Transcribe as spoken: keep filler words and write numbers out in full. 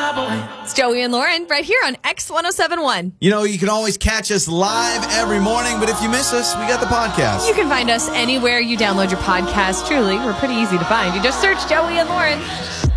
It's Joey and Lauren right here on X one oh seven point one. You know, you can always catch us live every morning, but if you miss us, we got the podcast. You can find us anywhere you download your podcast. Truly, we're pretty easy to find. You just search Joey and Lauren.